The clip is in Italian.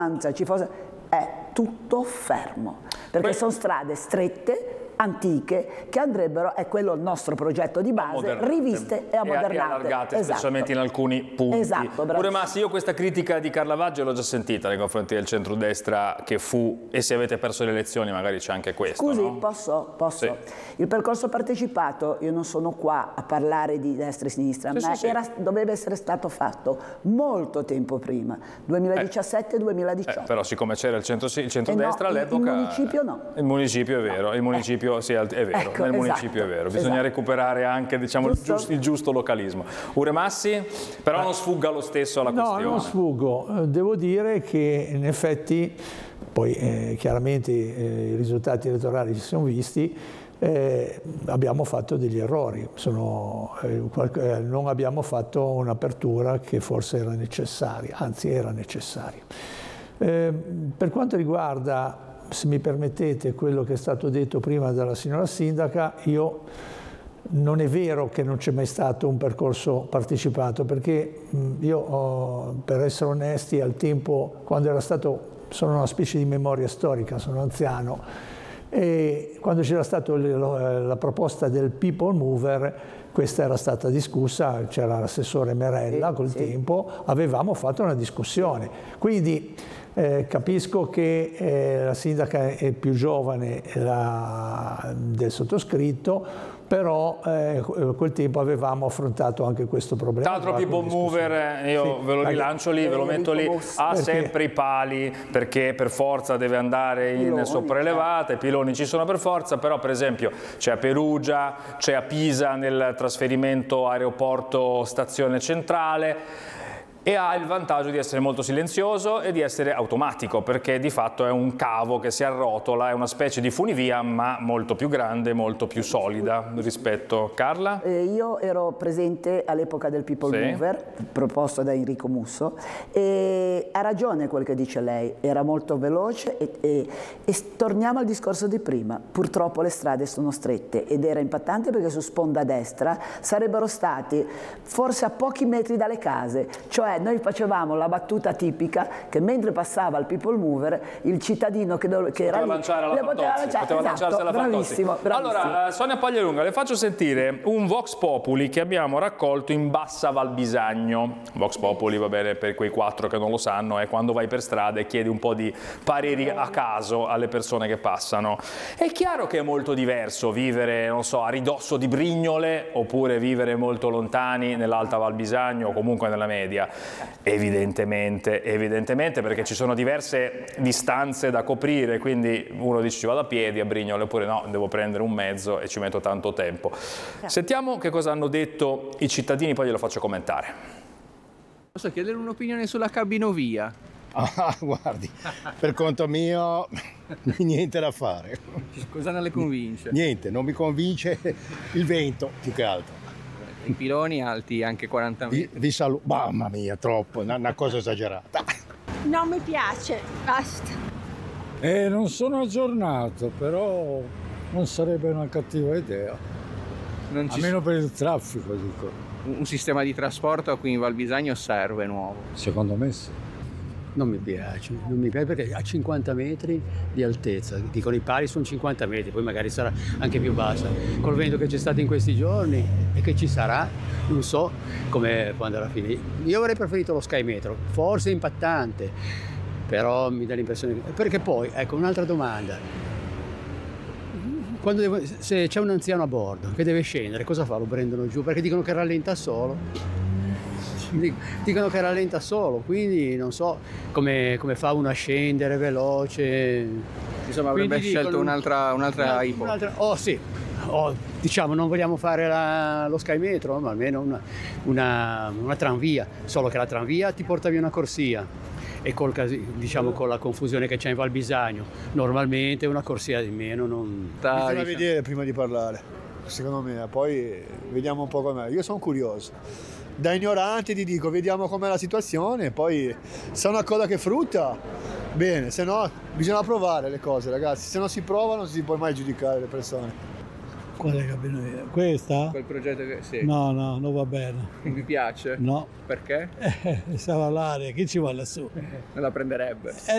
ci fosse, è tutto fermo, perché sono strade strette, antiche, che andrebbero, è quello il nostro progetto di base, riviste e ammodernate. E allargate, esatto. Specialmente in alcuni punti. Esatto, Pure Massi, io questa critica di Carlavaggio l'ho già sentita nei confronti del centrodestra che fu, e se avete perso le elezioni magari c'è anche questo. Scusi, no? posso? Sì. Il percorso partecipato, io non sono qua a parlare di destra e sinistra, ma doveva essere stato fatto molto tempo prima, 2017-2018. Però siccome c'era il centrodestra all'epoca... Il municipio no. Il municipio è vero, il municipio sì, è vero, Ecco, nel municipio è vero, bisogna recuperare anche, diciamo, il giusto localismo. Uremassi, però non sfugga lo stesso alla questione. No, non sfuggo, devo dire che in effetti, poi chiaramente i risultati elettorali si sono visti, abbiamo fatto degli errori, non abbiamo fatto un'apertura che forse era necessaria, anzi era necessaria. Per quanto riguarda, se mi permettete, quello che è stato detto prima dalla signora Sindaca, non è vero che non c'è mai stato un percorso partecipato, perché io, per essere onesti, al tempo, quando sono una specie di memoria storica, sono anziano, e quando c'era stata la proposta del People Mover, questa era stata discussa, c'era l'assessore Merella col tempo, avevamo fatto una discussione. Quindi capisco che la sindaca è più giovane del sottoscritto, però a quel tempo avevamo affrontato anche questo problema. Tra l'altro People Mover, io ve lo rilancio lì, ve lo metto lì, ha sempre i pali, perché per forza deve andare in sopraelevata, i piloni ci sono per forza, però per esempio c'è a Perugia, c'è a Pisa nel trasferimento aeroporto-stazione centrale, e ha il vantaggio di essere molto silenzioso e di essere automatico, perché di fatto è un cavo che si arrotola, è una specie di funivia ma molto più grande, molto più solida rispetto. Carla? Io ero presente all'epoca del People Mover, proposto da Enrico Musso, e ha ragione quel che dice lei, era molto veloce e torniamo al discorso di prima, purtroppo le strade sono strette ed era impattante perché su sponda destra sarebbero stati forse a pochi metri dalle case, cioè noi facevamo la battuta tipica che mentre passava il People Mover il cittadino che era lì poteva lanciarsi alla Fantozzi. Allora, Sonia Paglialunga, le faccio sentire un Vox Populi che abbiamo raccolto in Bassa Val Bisagno. Vox Populi, va bene, per quei 4 che non lo sanno, è quando vai per strada e chiedi un po' di pareri a caso alle persone che passano. È chiaro che è molto diverso vivere, non so, a ridosso di Brignole oppure vivere molto lontani nell'Alta Val Bisagno o comunque nella media. Evidentemente, perché ci sono diverse distanze da coprire, quindi uno dice ci vado a piedi a Brignole, oppure no, devo prendere un mezzo e ci metto tanto tempo. Sentiamo che cosa hanno detto i cittadini, poi glielo faccio commentare. Posso chiedere un'opinione sulla cabinovia? Ah, guardi, per conto mio niente da fare. Cosa non le convince? Niente, non mi convince il vento, più che altro. I piloni alti anche 40 metri. Mamma mia, troppo, una cosa esagerata. Non mi piace, basta. Non sono aggiornato, però non sarebbe una cattiva idea. Almeno per il traffico, dico. Un sistema di trasporto qui in Val Bisagno serve nuovo? Secondo me sì. Non mi piace perché ha 50 metri di altezza, dicono i pali sono 50 metri, poi magari sarà anche più bassa. Col vento che c'è stato in questi giorni e che ci sarà, non so come può andare a finire. Io avrei preferito lo Sky Metro, forse impattante, però mi dà l'impressione che... Perché poi, ecco, un'altra domanda. Se c'è un anziano a bordo che deve scendere, cosa fa? Lo prendono giù? Perché dicono che rallenta solo. Dicono che rallenta solo, quindi non so come fa uno a scendere veloce. Insomma, avrebbe scelto un'altra ipotesi. Diciamo non vogliamo fare lo Sky Metro, ma almeno una tranvia, solo che la tranvia ti porta via una corsia e con la confusione che c'è in Val Bisagno normalmente una corsia di meno non... Bisogna vedere prima di parlare, secondo me, poi vediamo un po' com'è. Io sono curioso. Da ignorante ti dico, vediamo com'è la situazione, poi se è una cosa che frutta, bene, se no bisogna provare le cose, ragazzi, se non si provano non si può mai giudicare le persone. Quale cabinovia? Questa? Quel progetto che... Sì. No, non va bene. Non vi piace? No. Perché? Sarà l'aria, chi ci va lassù? Non la prenderebbe.